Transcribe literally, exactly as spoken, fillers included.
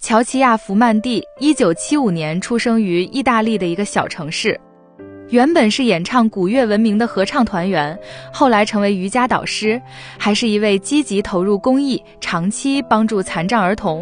乔齐亚·福曼蒂一九七五年出生于意大利的一个小城市，原本是演唱古乐闻名的合唱团员，后来成为瑜伽导师，还是一位积极投入公益、长期帮助残障儿童